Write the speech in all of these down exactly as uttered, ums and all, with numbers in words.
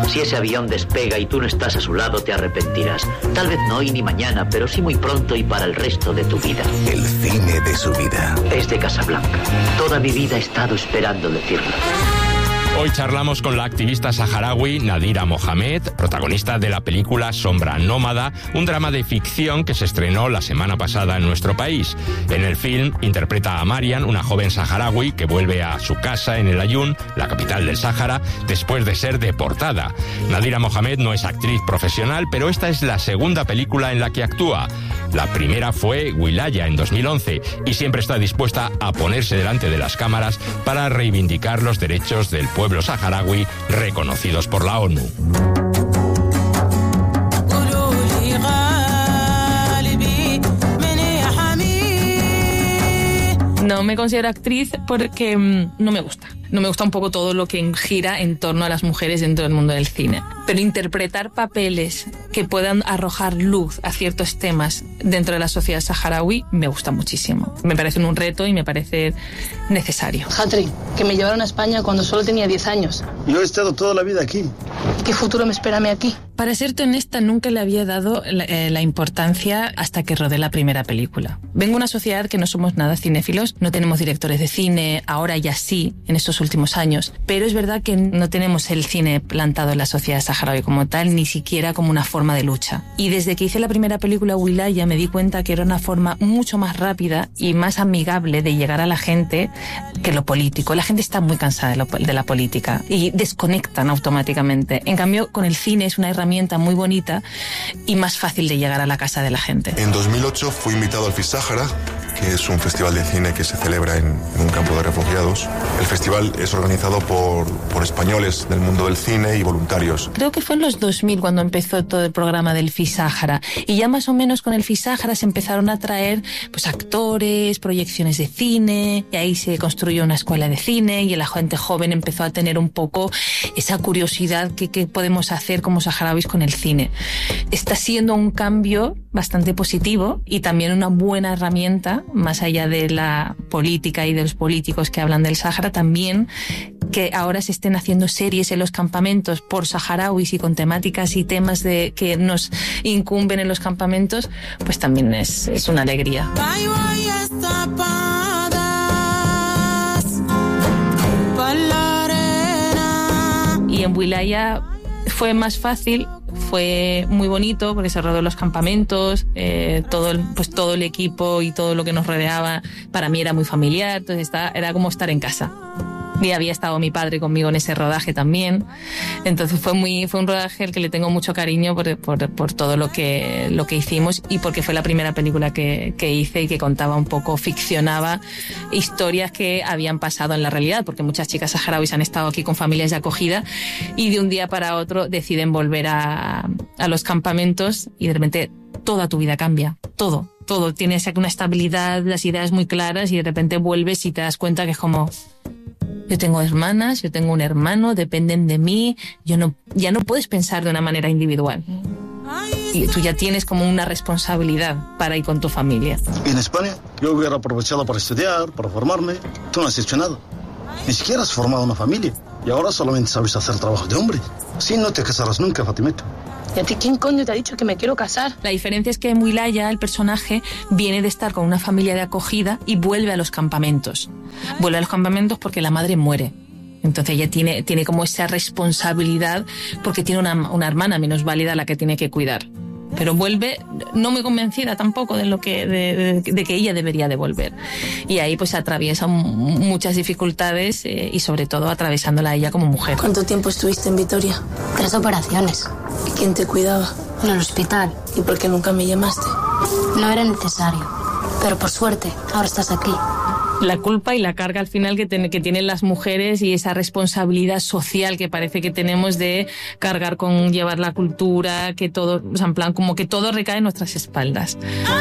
Si ese avión despega y tú no estás a su lado, te arrepentirás. Tal vez no hoy ni mañana, pero sí muy pronto y para el resto de tu vida. El cine de su vida. Es de Casablanca. Toda mi vida he estado esperando decirlo. Hoy charlamos con la activista saharaui Nadira Mohamed, protagonista de la película Sombra Nómada, un drama de ficción que se estrenó la semana pasada en nuestro país. En el film interpreta a Marian, una joven saharaui que vuelve a su casa en el Aaiún, la capital del Sáhara, después de ser deportada. Nadira Mohamed no es actriz profesional, pero esta es la segunda película en la que actúa. La primera fue Wilaya en dos mil once y siempre está dispuesta a ponerse delante de las cámaras para reivindicar los derechos del pueblo saharaui reconocidos por la ONU. No me considero actriz porque mmm, no me gusta. No me gusta un poco todo lo que gira en torno a las mujeres dentro del mundo del cine. Pero interpretar papeles que puedan arrojar luz a ciertos temas dentro de la sociedad saharaui me gusta muchísimo. Me parece un reto y me parece necesario. Hatri, que me llevaron a España cuando solo tenía diez años. Yo he estado toda la vida aquí. ¿Qué futuro me espera a mí aquí? Para serte honesta, nunca le había dado la, eh, la importancia hasta que rodé la primera película. Vengo de una sociedad que no somos nada cinéfilos, no tenemos directores de cine, ahora ya sí, en estos últimos años, pero es verdad que no tenemos el cine plantado en la sociedad saharaui como tal, ni siquiera como una forma de lucha. Y desde que hice la primera película, Wilaya, me di cuenta que era una forma mucho más rápida y más amigable de llegar a la gente que lo político. La gente está muy cansada de, lo, de la política y desconectan automáticamente. En cambio, con el cine es una herramienta muy bonita y más fácil de llegar a la casa de la gente. En dos mil ocho fui invitado al FISAHARA, que es un festival de cine que se celebra en, en un campo de refugiados. El festival es organizado por, por españoles del mundo del cine y voluntarios. Creo que fue en los dos mil cuando empezó todo el programa del FISAHARA y ya más o menos con el FISAHARA se empezaron a traer pues actores, proyecciones de cine y ahí se construyó una escuela de cine y la gente joven empezó a tener un poco esa curiosidad que, que podemos hacer como saharauis con el cine. Está siendo un cambio bastante positivo y también una buena herramienta, más allá de la política y de los políticos que hablan del Sáhara, también que ahora se estén haciendo series en los campamentos por saharauis y con temáticas y temas de, que nos incumben en los campamentos, pues también es, es una alegría. Y en Wilaya fue más fácil, fue muy bonito porque se rodó en los campamentos, eh, todo, el, pues todo el equipo y todo lo que nos rodeaba para mí era muy familiar, entonces estaba, era como estar en casa. Y había estado mi padre conmigo en ese rodaje también, entonces fue muy fue un rodaje al que le tengo mucho cariño por, por, por todo lo que lo que hicimos y porque fue la primera película que, que hice y que contaba un poco, ficcionaba historias que habían pasado en la realidad, porque muchas chicas saharauis han estado aquí con familias de acogida y de un día para otro deciden volver a, a los campamentos y de repente toda tu vida cambia, todo, todo, tienes una estabilidad, las ideas muy claras y de repente vuelves y te das cuenta que es como... Yo tengo hermanas, yo tengo un hermano, dependen de mí, yo no, ya no puedes pensar de una manera individual. Y tú ya tienes como una responsabilidad para ir con tu familia. En España yo hubiera aprovechado para estudiar, para formarme. Tú no has hecho nada. Ni siquiera has formado una familia. Y ahora solamente sabes hacer trabajo de hombre. Así no te casarás nunca, Fatimeta. ¿Y a ti quién coño te ha dicho que me quiero casar? La diferencia es que en Wilaya el personaje viene de estar con una familia de acogida y vuelve a los campamentos. Vuelve a los campamentos porque la madre muere. Entonces ella tiene, tiene como esa responsabilidad porque tiene una, una hermana menos válida a la que tiene que cuidar. Pero vuelve no muy convencida tampoco de lo que de, de, de que ella debería de volver. Y ahí pues atraviesa muchas dificultades eh, y sobre todo atravesándola a ella como mujer. ¿Cuánto tiempo estuviste en Vitoria? Tres operaciones. ¿Y quién te cuidaba? En el hospital. ¿Y por qué nunca me llamaste? No era necesario. Pero por suerte, ahora estás aquí. La culpa y la carga al final que, ten, que tienen las mujeres y esa responsabilidad social que parece que tenemos de cargar con llevar la cultura, que todo, o sea, en plan, como que todo recae en nuestras espaldas.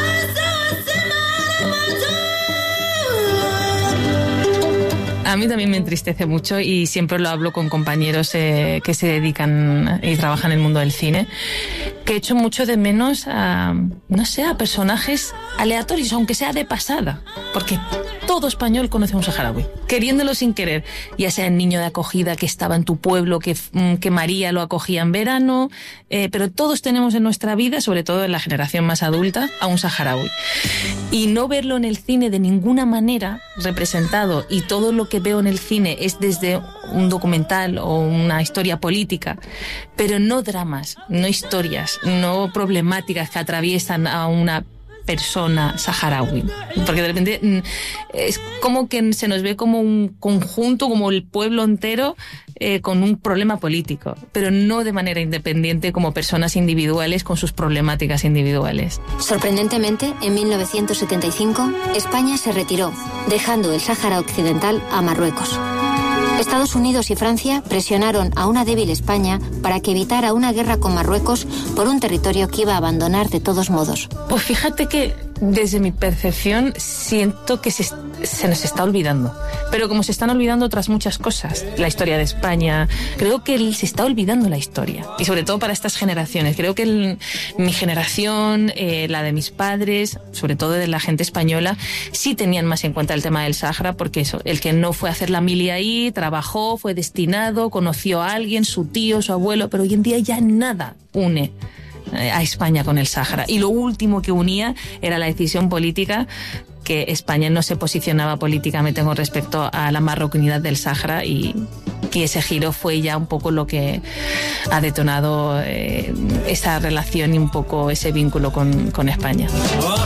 A mí también me entristece mucho y siempre lo hablo con compañeros eh, que se dedican y trabajan en el mundo del cine. que echo mucho de menos a, no sé, a personajes aleatorios, aunque sea de pasada, porque todo español conoce a un saharaui, queriéndolo sin querer, ya sea el niño de acogida que estaba en tu pueblo, que, que María lo acogía en verano, eh, pero todos tenemos en nuestra vida, sobre todo en la generación más adulta, a un saharaui. Y no verlo en el cine de ninguna manera representado, y todo lo que veo en el cine es desde un documental o una historia política, pero no dramas, no historias, no problemáticas que atraviesan a una persona saharaui, porque de repente es como que se nos ve como un conjunto, como el pueblo entero eh, con un problema político, pero no de manera independiente, como personas individuales con sus problemáticas individuales. Sorprendentemente, en mil novecientos setenta y cinco, España se retiró, dejando el Sáhara Occidental a Marruecos. Estados Unidos y Francia presionaron a una débil España para que evitara una guerra con Marruecos por un territorio que iba a abandonar de todos modos. Pues fíjate que desde mi percepción siento que se, se nos está olvidando, pero como se están olvidando otras muchas cosas, la historia de España, creo que se está olvidando la historia, y sobre todo para estas generaciones. Creo que el, mi generación, eh, la de mis padres, sobre todo de la gente española, sí tenían más en cuenta el tema del Sáhara, porque eso, el que no fue a hacer la mili ahí, trabajó, fue destinado, conoció a alguien, su tío, su abuelo, pero hoy en día ya nada une a España con el Sáhara. Y lo último que unía era la decisión política, que España no se posicionaba políticamente con respecto a la marroquinidad del Sáhara, y, y ese giro fue ya un poco lo que ha detonado eh, esa relación y un poco ese vínculo con, con España.